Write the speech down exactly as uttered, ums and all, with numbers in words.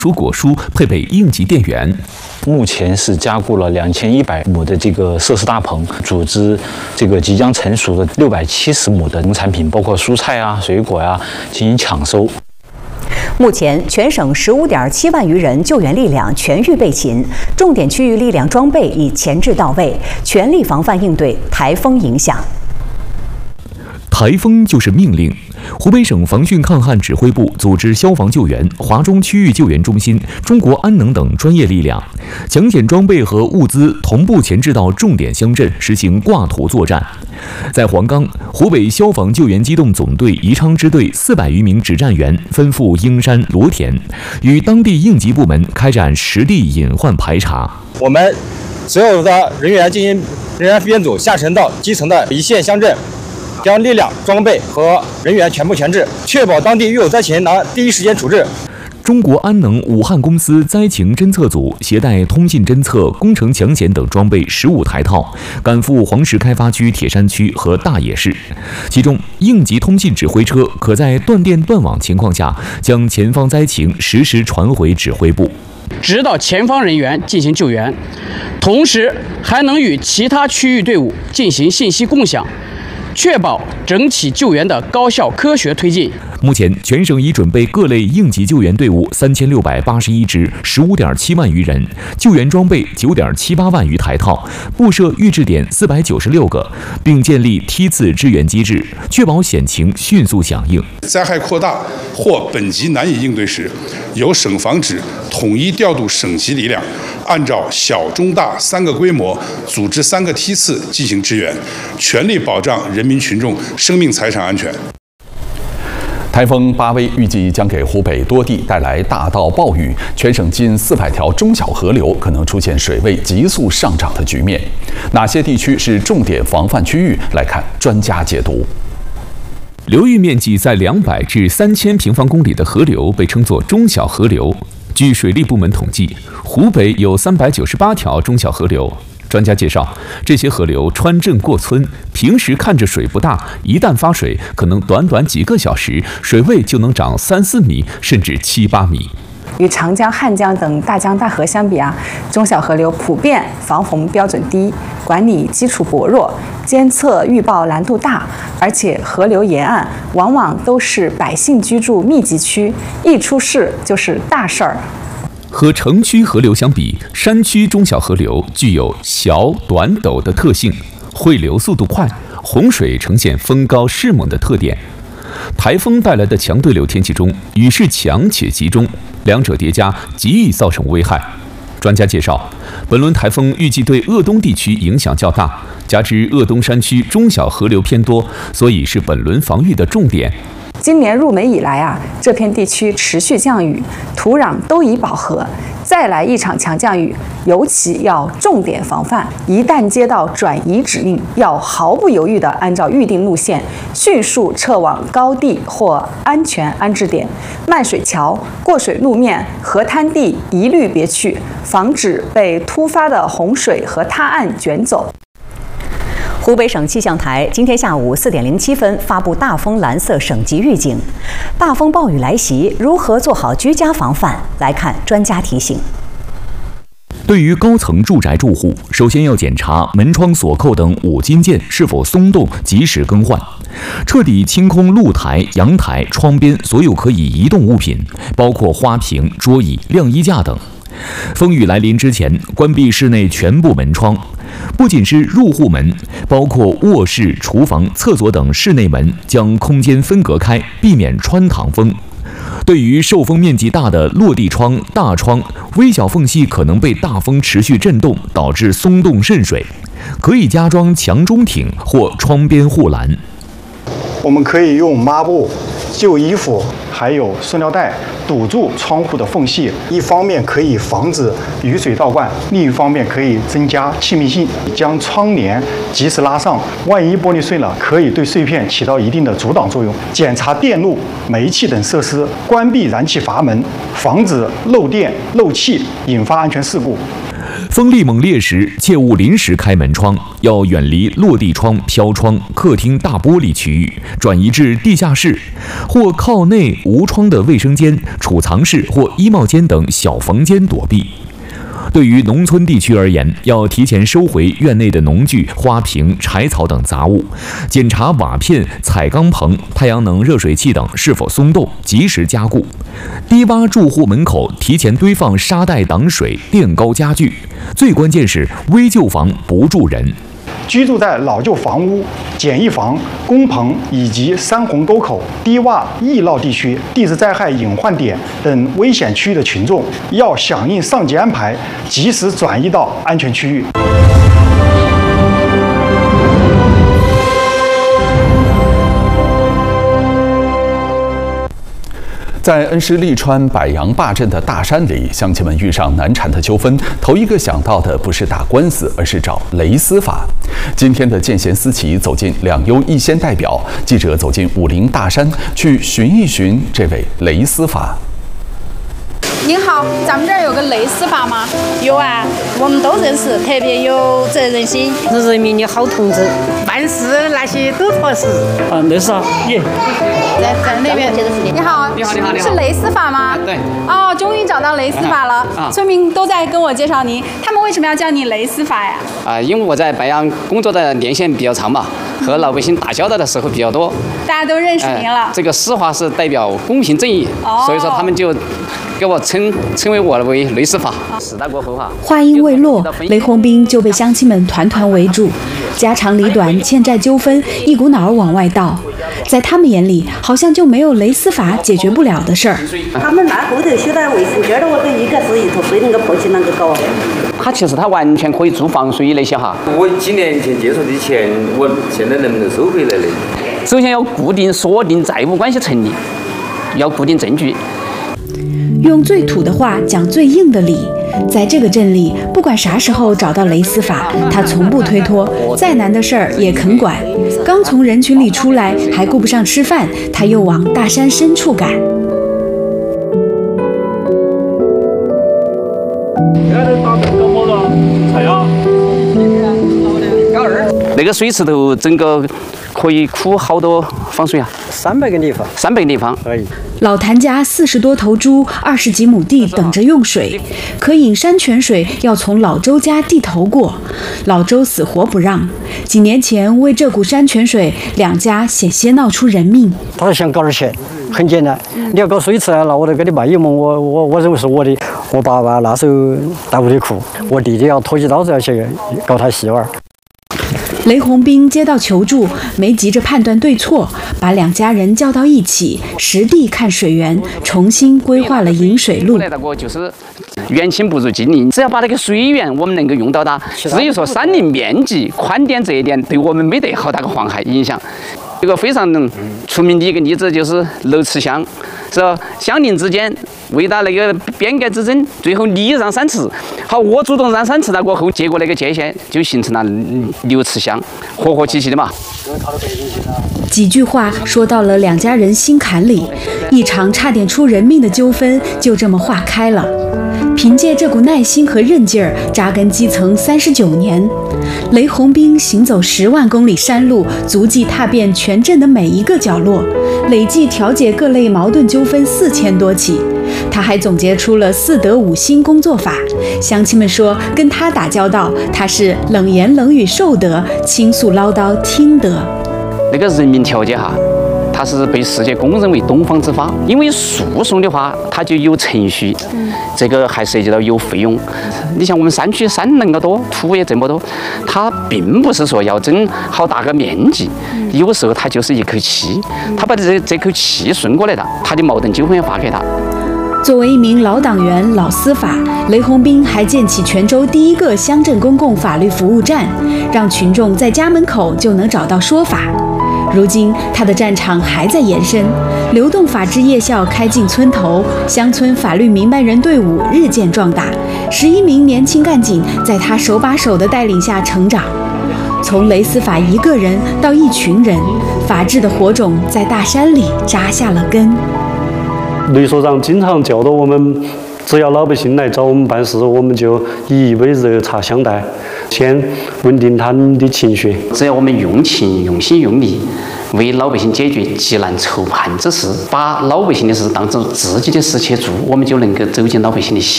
蔬果蔬配备应急电源。 目前是加固了两千一百亩的这个设施大棚，组织这个即将成熟的六百七十亩的农产品，包括蔬菜啊、水果呀、啊，进行抢收。 目前，全省十五点七万余人救援力量全域备勤，重点区域力量装备已前置到位，全力防范应对台风影响。 台风就是命令。湖北省防汛抗旱指挥部组织消防救援、华中区域救援中心、中国安能等专业力量，抢险装备和物资同步前置到重点乡镇，实行挂图作战。在黄冈，湖北消防救援机动总队宜昌支队四百余名指战员奔赴英山、罗田，与当地应急部门开展实地隐患排查。 我们所有的人员进行人员编组，下沉到基层的一线乡镇。将力量、装备和人员全部前置，确保当地遇有灾情能第一时间处置。 中国安能武汉公司灾情侦测组携带通信侦测、工程抢险等装备十五台套，赶赴黄石开发区铁山区和大冶市。其中，应急通信指挥车可在断电断网情况下，将前方灾情实时传回指挥部， 指导前方人员进行救援，同时还能与其他区域队伍进行信息共享。确保整体救援的高效科学推进。 目前，全省已准备各类应急救援队伍三千六百八十一支，十五点七万余人，救援装备九点七八万余台套，布设预置点四百九十六个，并建立梯次支援机制，确保险情迅速响应。 灾害扩大或本级难以应对时，由省防指统一调度省级力量，按照小、中、大三个规模，组织三个梯次进行支援，全力保障人民群众生命财产安全。 台风巴威预计将给湖北多地带来大到暴雨，全省近四百条中小河流可能出现水位急速上涨的局面。哪些地区是重点防范区域？来看专家解读。 流域面积在两百至三千平方公里的河流被称作中小河流。据水利部门统计，湖北有三百九十八条中小河流。专家介绍，这些河流穿镇过村，平时看着水不大，一旦发水，可能短短几个小时，水位就能涨三四米，甚至七八米。 与长江、汉江等大江大河相比啊，中小河流普遍防洪标准低，管理基础薄弱，监测预报难度大，而且河流沿岸往往都是百姓居住密集区，一出事就是大事儿。 和城区河流相比，山区中小河流具有小、短、陡的特性，汇流速度快，洪水呈现风高势猛的特点。台风带来的强对流天气中，雨势强且集中，两者叠加极易造成危害。专家介绍，本轮台风预计对鄂东地区影响较大，加之鄂东山区中小河流偏多，所以是本轮防御的重点。 今年入梅以来啊，这片地区持续降雨，土壤都已饱和，再来一场强降雨，尤其要重点防范。一旦接到转移指令，要毫不犹豫地按照预定路线，迅速撤往高地或安全安置点。漫水桥、过水路面、河滩地一律别去，防止被突发的洪水和塌岸卷走。 湖北省气象台今天下午四点零七分发布大风蓝色省级预警，大风暴雨来袭，如何做好居家防范？来看专家提醒。 对于高层住宅住户，首先要检查门窗锁扣等五金件是否松动，及时更换，彻底清空露台、阳台、窗边所有可以移动物品，包括花瓶、桌椅、晾衣架等。风雨来临之前，关闭室内全部门窗，不仅是入户门，包括卧室、厨房、厕所等室内门，将空间分隔开，避免穿堂风。对于受风面积大的落地窗、大窗，微小缝隙可能被大风持续震动，导致松动渗水，可以加装墙中挺或窗边护栏。 我们可以用抹布、旧衣服还有塑料袋堵住窗户的缝隙，一方面可以防止雨水倒灌，另一方面可以增加气密性。将窗帘及时拉上，万一玻璃碎了，可以对碎片起到一定的阻挡作用。检查电路、煤气等设施，关闭燃气阀门，防止漏电、漏气引发安全事故。 风力猛烈时，切勿临时开门窗，要远离落地窗、飘窗、客厅大玻璃区域，转移至地下室或靠内无窗的卫生间、储藏室或衣帽间等小房间躲避。对于农村地区而言，要提前收回院内的农具、花瓶、柴草等杂物，检查瓦片、彩钢棚、太阳能热水器等是否松动，及时加固。低洼住户门口提前堆放沙袋挡水、垫高家具。最关键是危旧房不住人。 居住在老旧房屋、简易房、工棚以及山洪沟口、低洼易涝地区、地质灾害隐患点等危险区域的群众，要响应上级安排，及时转移到安全区域。 在恩施利川柏杨坝镇的大山里，乡亲们遇上难缠的纠纷，头一个想到的不是打官司，而是找雷司法。今天的见贤思齐走进两优一先代表，记者走进武陵大山，去寻一寻这位雷司法。 您好，咱们这儿有个雷司法吗？ 有啊，我们都认识，特别有责任心，是人民的好同志，办事那些都妥实。 啊，雷司法，耶。 在在那边，你好， 你好，你好，你好， 是雷司法吗？ 对。 哦，终于找到雷司法了。 啊， 村民都在跟我介绍您，他们为什么要叫你雷司法呀？ 啊，因为我在柏杨工作的年限比较长嘛，和老百姓打交道的时候比较多， 大家都认识您了。 这个司法是代表公平正义，所以说他们就给我称称为我为雷司法。时代过后哈， 话音未落，雷洪兵就被乡亲们团团围住，家长里短、欠债纠纷一股脑儿往外倒，在他们眼里，好像就没有雷司法解决不了的事儿。 他们那后头修的卫生间的，我都一个是一头水那个破气那个搞。 他其实他完全可以住房水那些哈。 我几年前接触的钱，我现在能不能收回来呢？ 首先要固定锁定债务关系成立，要固定证据。 用最土的话讲最硬的理，在这个镇里，不管啥时候找到雷司法，他从不推脱，再难的事儿也肯管。刚从人群里出来，还顾不上吃饭，他又往大山深处赶。 那个水池头整个可以储好多方水啊？ 三百个立方。 三百个立方可以。 老谭家四十多头猪，二十几亩地等着用水，可饮山泉水要从老周家地头过，老周死活不让。几年前为这股山泉水，两家险些闹出人命。 他是想搞点钱，很简单，你要搞水池啊，那我得给你卖一亩，我我我认为是我的。我爸爸那时候大无的苦，我弟弟要拖起刀子要去搞他媳妇儿。 雷洪兵接到求助，没急着判断对错，把两家人叫到一起，实地看水源，重新规划了引水路。 就是远亲不如近邻，只要把那个水源我们能够用到它，至于说山林面积、宽点这一点，对我们没得好大个妨害影响。一个非常出名的一个例子就是娄池乡，是吧？乡邻之间为打那个边界之争，最后你让三尺，好，我主动让三尺了过后，结果那个界限就形成了刘池乡，和和气气的嘛。 几句话说到了两家人心坎里，一场差点出人命的纠纷就这么化开了。凭借这股耐心和韧劲儿，扎根基层三十九年，雷洪兵行走十万公里山路，足迹踏遍全镇的每一个角落，累计调解各类矛盾纠纷四千多起。他还总结出了四德五心工作法，乡亲们说跟他打交道，他是冷言冷语受得，倾诉唠叨听得。 那个人民调解哈，它是被世界公认为东方之法，因为诉讼的话，它就有程序，这个还涉及到有费用。你像我们山区山那么多，土也这么多，它并不是说要争好大个面积，有时候它就是一口气，他把这这口气顺过来了，他的矛盾纠纷要发给他。 作为一名老党员、老司法，雷洪兵还建起泉州第一个乡镇公共法律服务站，让群众在家门口就能找到说法。如今，他的战场还在延伸，流动法治夜校开进村头，乡村法律明白人队伍日渐壮大，十一名年轻干警在他手把手的带领下成长。从雷司法一个人到一群人，法治的火种在大山里扎下了根。 雷所长经常教导我们只要老百姓来找我们办事，我们就一一为热茶相待，先稳定他们的情绪。 只要我们用情、用心、用力，为老百姓解决急难愁盼之事，把老百姓的事当做自己的事去做，我们就能够走进老百姓的心。